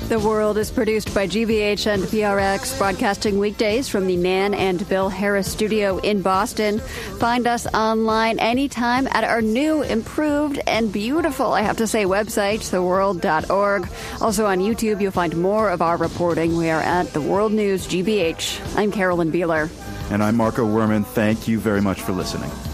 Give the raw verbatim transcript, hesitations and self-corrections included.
The World is produced by G B H and P R X, broadcasting weekdays from the Nan and Bill Harris studio in Boston. Find us online anytime at our new, improved, and beautiful, I have to say, website, the world dot org. Also on YouTube, you'll find more of our reporting. We are at The World News G B H. I'm Carolyn Beeler. And I'm Marco Werman. Thank you very much for listening.